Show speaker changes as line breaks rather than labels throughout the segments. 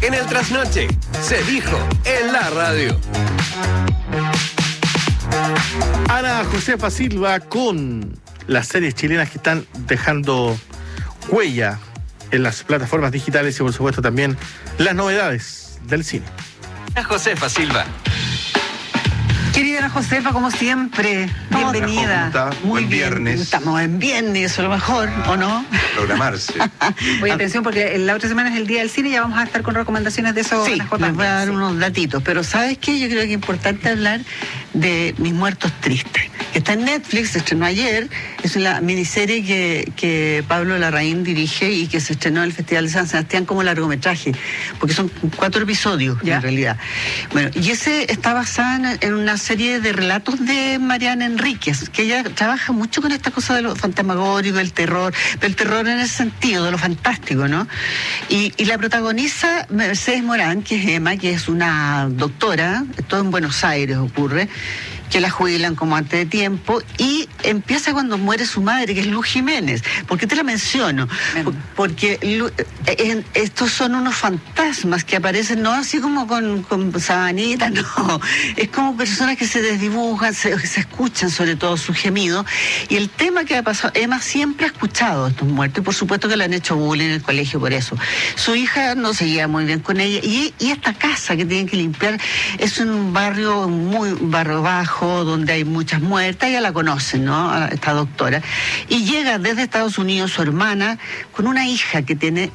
en el trasnoche. Se dijo en la radio.
Ana Josefa Silva con las series chilenas que están dejando huella en las plataformas digitales y por supuesto también las novedades del cine.
Ana Josefa Silva.
Querida Ana Josefa, como siempre, bienvenida.
¿Cómo está?
Muy
Buen
bien.
viernes.
Estamos en viernes, eso es lo mejor, ¿o no?
Programarse.
Oye, atención, porque la otra semana es el Día del Cine y ya vamos a estar con recomendaciones de eso.
Sí,
Ana J.
les voy a dar unos datitos, pero ¿sabes qué? Yo creo que es importante hablar de Mis Muertos Tristes, que está en Netflix, se estrenó ayer, es una miniserie que Pablo Larraín dirige y que se estrenó en el Festival de San Sebastián como largometraje, porque son 4 episodios en realidad. Bueno, y ese está basada en una serie de relatos de Mariana Enríquez, que ella trabaja mucho con esta cosa de lo fantasmagórico, el terror, pero el terror en ese sentido, de lo fantástico, ¿no? Y la protagoniza Mercedes Morán, que es Emma, que es una doctora, todo en Buenos Aires ocurre, que la jubilan como antes de tiempo, y empieza cuando muere su madre, que es Luz Jiménez. ¿Por qué te la menciono? Porque estos son unos fantasmas que aparecen, no así como con sabanitas, no, es como personas que se desdibujan, se escuchan sobre todo sus gemidos, y el tema que ha pasado, Emma siempre ha escuchado a estos muertos, y por supuesto que le han hecho bullying en el colegio por eso. Su hija no se lleva muy bien con ella, y esta casa que tienen que limpiar es un barrio bajo, donde hay muchas muertas, ya la conocen, ¿no? A esta doctora. Y llega desde Estados Unidos su hermana con una hija que tiene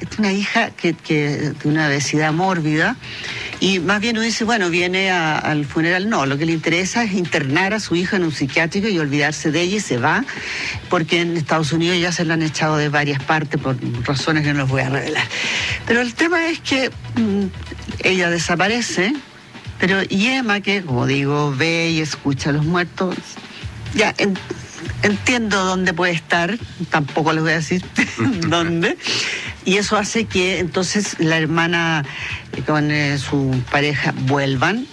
una obesidad mórbida, y más bien uno dice, bueno, viene al funeral. No, lo que le interesa es internar a su hija en un psiquiátrico y olvidarse de ella, y se va, porque en Estados Unidos ya se la han echado de varias partes por razones que no los voy a revelar. Pero el tema es que ella desaparece. Pero y Emma, que como digo, ve y escucha a los muertos, ya entiendo dónde puede estar, tampoco les voy a decir dónde, y eso hace que entonces la hermana con su pareja vuelvan.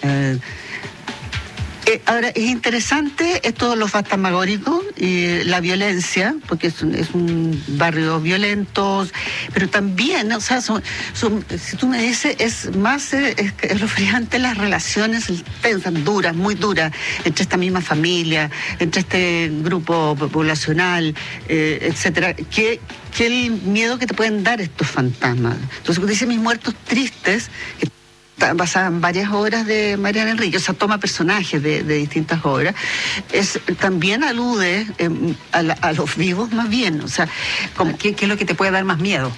Ahora, es interesante esto de los fantasmagóricos y la violencia, porque es un barrio violento, pero también, o sea, si tú me dices, es más escalofriante las relaciones tensas, duras, muy duras, entre esta misma familia, entre este grupo poblacional, etcétera, que el miedo que te pueden dar estos fantasmas. Entonces, cuando dice Mis Muertos Tristes, que basada en varias obras de Mariana Enríquez, o sea, toma personajes de distintas obras, también alude a los vivos más bien, o sea, como
¿Qué es lo que te puede dar más miedo?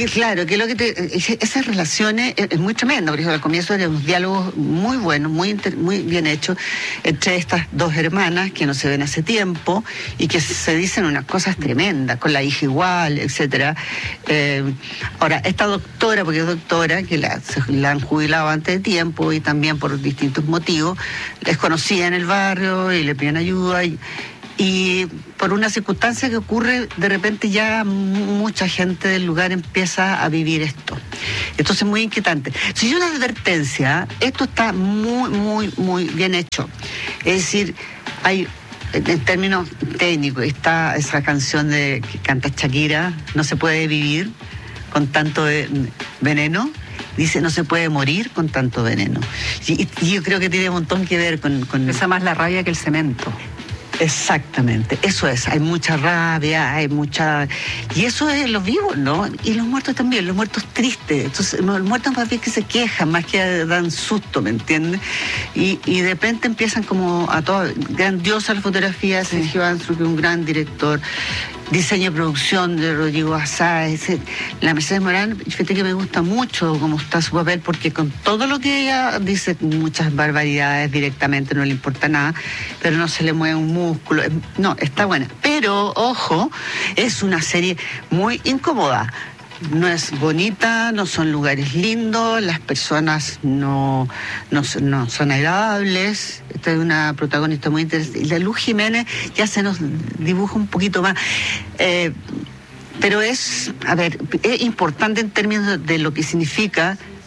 Esas relaciones es muy tremendo. Por ejemplo, al comienzo eran unos diálogos muy buenos, muy bien hechos, entre estas dos hermanas que no se ven hace tiempo y que se dicen unas cosas tremendas, con la hija igual, etcétera. Ahora, esta doctora, porque es doctora, que la han jubilado antes de tiempo y también por distintos motivos, les conocía en el barrio y le pedían ayuda, y por una circunstancia que ocurre, de repente ya mucha gente del lugar empieza a vivir esto. Entonces es muy inquietante. Si yo una advertencia, esto está muy, muy, muy bien hecho. Es decir, hay, en términos técnicos, está esa canción que canta Shakira, No se puede vivir con tanto veneno. Dice, no se puede morir con tanto veneno. Y yo creo que tiene un montón que ver con...
Pesa más la rabia que el cemento.
Exactamente, eso es, hay mucha rabia, hay mucha... Y eso es los vivos, ¿no? Y los muertos también, los muertos tristes. Entonces, los muertos más bien que se quejan, más que dan susto, ¿me entiendes? Y de repente empiezan como a todo... Grandiosa la fotografía de Sergio Ansel, que es un gran director. Diseño y producción de Rodrigo Azá, la Mercedes Morán, fíjate que me gusta mucho cómo está su papel, porque con todo lo que ella dice, muchas barbaridades directamente, no le importa nada, pero no se le mueve un músculo, no, está buena. Pero, ojo, es una serie muy incómoda. No es bonita, no son lugares lindos, las personas no son agradables. Esta es una protagonista muy interesante. Y la Luz Jiménez ya se nos dibuja un poquito más. Pero es importante en términos de lo que significa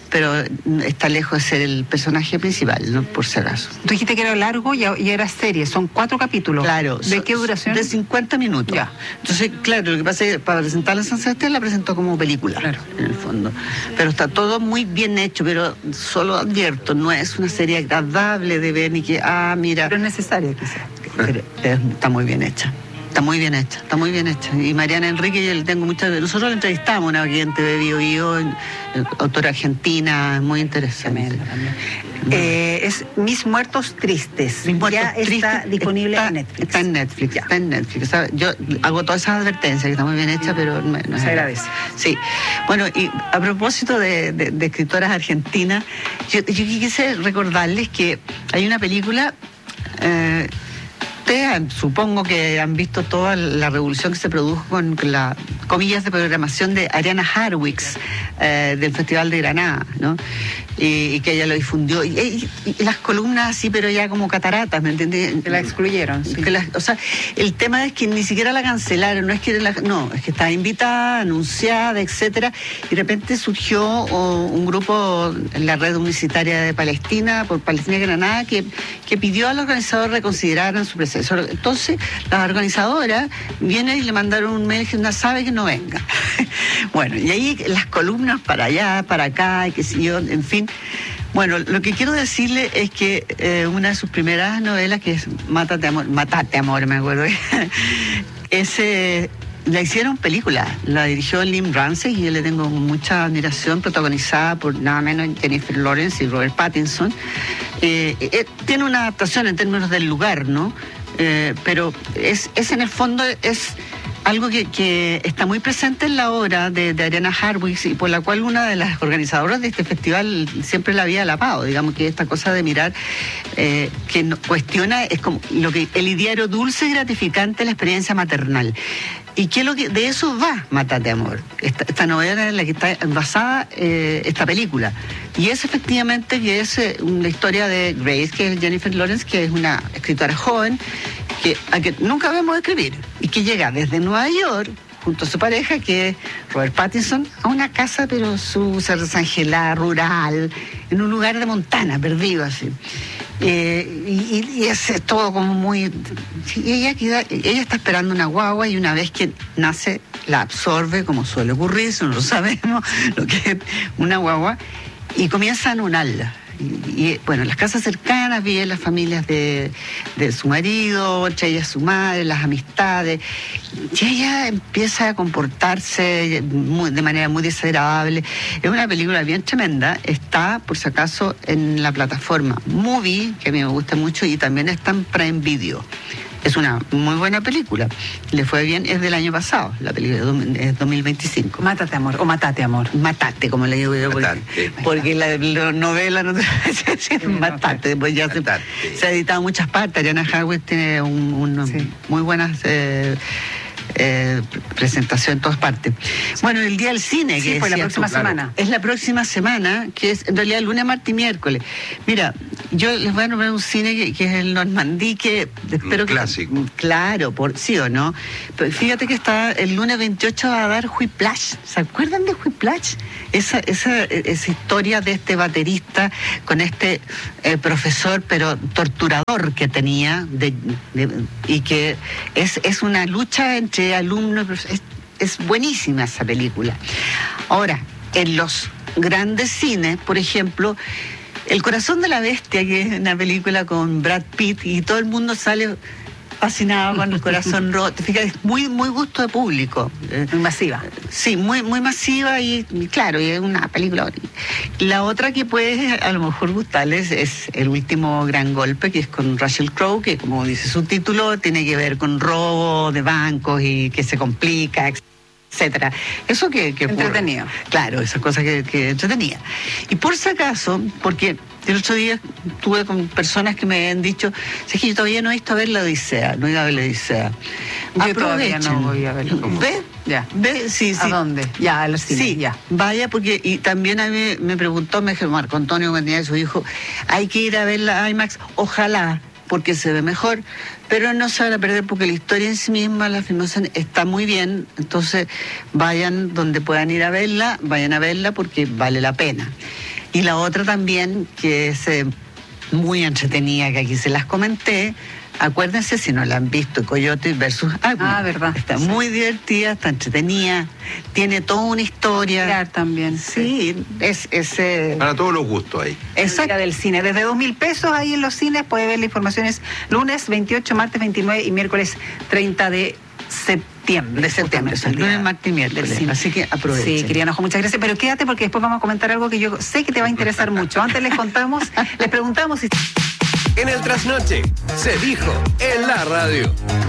pero está lejos de ser el personaje principal, ¿no? Por si acaso.
Tú dijiste que era largo y era serie, son 4 capítulos.
Claro.
¿De qué duración?
De 50 minutos.
Ya.
Entonces, claro, lo que pasa es que para presentarla en San Sebastián la presentó como película,
Claro.
en el fondo. Pero está todo muy bien hecho, pero solo advierto, no es una serie agradable de ver ni que, mira.
Pero es necesaria quizás.
Pero está muy bien hecha. Está muy bien hecha, está muy bien hecha. Y Mariana Enrique, yo le tengo muchas... Nosotros la entrevistamos, una oyente de Bio Bio, autora argentina, muy interesante.
Tremendo también. Es Mis Muertos Tristes.
Mis Muertos
ya
Tristes
está disponible en Netflix.
Está en Netflix,
Ya.
está en Netflix. ¿Sabe? Yo hago todas esas advertencias, que está muy bien hecha, pero no es...
Se agradece.
Sí. Bueno, y a propósito de escritoras argentinas, yo quise recordarles que hay una película... supongo que han visto toda la revolución que se produjo con la comillas de programación de Ariana Harwicz del Festival de Granada, ¿no? Y que ella lo difundió. Y las columnas así, pero ya como cataratas, ¿me entiendes?
Que la excluyeron, sí.
O sea, el tema es que ni siquiera la cancelaron, no es que es que estaba invitada, anunciada, etcétera, y de repente surgió un grupo en la red universitaria de Palestina, por Palestina y Granada, que pidió al organizador reconsideraran su presencia. Entonces, las organizadoras vienen y le mandaron un mail que no sabe que no venga. Bueno, y ahí las columnas para allá, para acá, y qué sé yo, en fin. Bueno, lo que quiero decirle es que una de sus primeras novelas, que es Mátate Amor, me acuerdo, la hicieron película, la dirigió Lynn Ramsey y yo le tengo mucha admiración, protagonizada por nada menos Jennifer Lawrence y Robert Pattinson. Tiene una adaptación en términos del lugar, ¿no? Pero es en el fondo es algo que está muy presente en la obra de Ariana Harwicz y por la cual una de las organizadoras de este festival siempre la había alabado, digamos que esta cosa de mirar que cuestiona es como lo que el ideario dulce y gratificante de la experiencia maternal. ¿Y qué es lo que de eso va Mátate Amor? Esta novela en la que está basada esta película. Y es efectivamente que es una historia de Grace, que es Jennifer Lawrence, que es una escritora joven, a que nunca vemos escribir, y que llega desde Nueva York, junto a su pareja, que es Robert Pattinson, a una casa, pero desangelada, rural, en un lugar de Montana, perdido así. Y es todo como muy... Y ella está esperando una guagua y una vez que nace la absorbe, como suele ocurrir, eso no lo sabemos, lo que es una guagua, y comienza a anonarla. Y bueno, las casas cercanas viven las familias de su marido, entre ellas su madre, las amistades, y ella empieza a comportarse de manera muy desagradable. Es una película bien tremenda, está por si acaso en la plataforma Movie, que a mí me gusta mucho, y también está en Prime Video. Es una muy buena película. Le fue bien, es del año pasado, la película es 2025.
Mátate Amor, o Matate Amor.
Matate, como le digo yo, porque la novela no te decir Matate, pues ya se ha editado en muchas partes. Ariana Harwicz tiene muy buenas presentación en todas partes. Bueno, el Día del Cine,
sí,
que
pues la próxima semana.
Es la próxima semana, que es en realidad lunes, martes y miércoles. Mira, yo les voy a nombrar un cine que es el Normandí, que espero que...
Clásico.
Claro, sí o no. Pero fíjate que está el lunes 28 va a dar Whiplash. ¿Se acuerdan de Whiplash? Esa historia de este baterista con este profesor, pero torturador que tenía, y que es una lucha entre alumnos. Es buenísima esa película. Ahora, en los grandes cines, por ejemplo, El Corazón de la Bestia, que es una película con Brad Pitt, y todo el mundo sale fascinado con el corazón roto. Fíjate, es muy gusto de público.
Muy masiva.
Sí, muy masiva y claro, y es una película. La otra que puede a lo mejor gustarles es El Último Gran Golpe, que es con Russell Crowe, que como dice su título, tiene que ver con robo de bancos y que se complica, etcétera. Eso que
entretenido.
Claro, esas cosas que entretenía. Y por si acaso, porque el otro día estuve con personas que me habían dicho, es que yo todavía no he visto a ver la Odisea, no he ido a ver la Odisea.
Yo todavía no voy a verlo.
¿Ve?
Ya.
¿Ve? Sí.
¿A dónde? Ya, a los cines.
Sí,
ya.
Vaya, porque y también a mí me preguntó, me dijo Marco Antonio, que tenía su hijo, hay que ir a ver la IMAX, ojalá, porque se ve mejor, pero no se van a perder porque la historia en sí misma, la filmación está muy bien, entonces vayan donde puedan ir a verla, vayan a verla porque vale la pena. Y la otra también, que es muy entretenida, que aquí se las comenté. Acuérdense, si no la han visto, Coyote versus Águila.
Verdad.
Está muy divertida, está entretenida, tiene toda una historia.
Familiar también.
Sí, es
Para todos los gustos ahí.
Exacto. Día del cine. Desde 2.000 pesos ahí en los cines. Puede ver la información. Es lunes 28, martes 29 y miércoles 30 de septiembre.
De septiembre,
justamente, el día
lunes, martes y miércoles.
del cine.
Así que aprovechen.
Sí, querida Enojo, muchas gracias. Pero quédate porque después vamos a comentar algo que yo sé que te va a interesar mucho. Antes les preguntamos si...
En el trasnoche, se dijo en la radio.